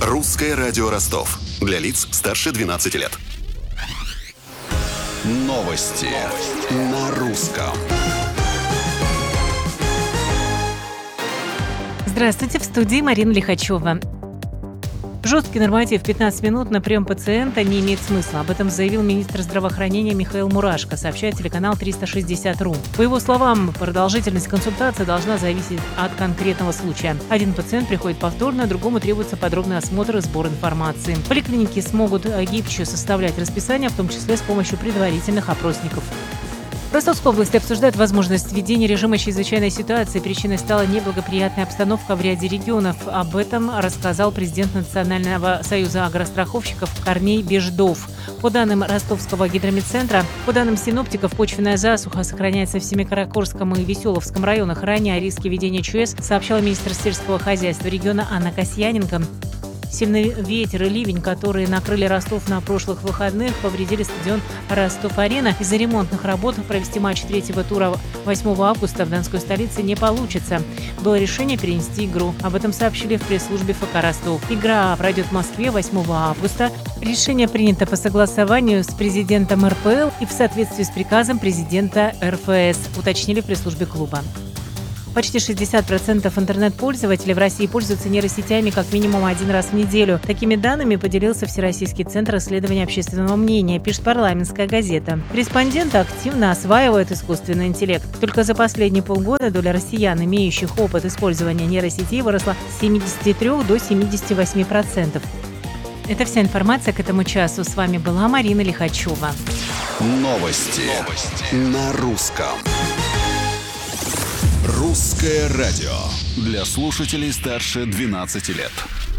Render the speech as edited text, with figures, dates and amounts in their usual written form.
Русское радио Ростов. Для лиц старше 12 лет. Новости на русском. Здравствуйте, в студии Марина Лихачева. Жесткий норматив 15 минут на прием пациента не имеет смысла. Об этом заявил министр здравоохранения Михаил Мурашко, сообщает телеканал 360.ру. По его словам, продолжительность консультации должна зависеть от конкретного случая. Один пациент приходит повторно, другому требуется подробный осмотр и сбор информации. Поликлиники смогут гибче составлять расписание, в том числе с помощью предварительных опросников. В Ростовской области обсуждают возможность введения режима чрезвычайной ситуации. Причиной стала неблагоприятная обстановка в ряде регионов. Об этом рассказал президент Национального союза агростраховщиков Корней Беждов. По данным Ростовского гидрометцентра, по данным синоптиков, почвенная засуха сохраняется в Семикаракорском и Веселовском районах. Ранее о риске введения ЧС сообщала министр сельского хозяйства региона Анна Касьяненко. Сильный ветер и ливень, которые накрыли Ростов на прошлых выходных, повредили стадион «Ростов-Арена». Из-за ремонтных работ провести матч третьего тура 8 августа в Донской столице не получится. Было решение перенести игру. Об этом сообщили в пресс-службе ФК Ростов. Игра пройдет в Москве 8 августа. Решение принято по согласованию с президентом РПЛ и в соответствии с приказом президента РФС, уточнили в пресс-службе клуба. Почти 60% интернет-пользователей в России пользуются нейросетями как минимум один раз в неделю. Такими данными поделился Всероссийский центр исследования общественного мнения, пишет «Парламентская газета». Респонденты активно осваивают искусственный интеллект. Только за последние полгода доля россиян, имеющих опыт использования нейросетей, выросла с 73 до 78%. Это вся информация к этому часу. С вами была Марина Лихачева. Новости на русском. Русское радио для слушателей старше 12 лет.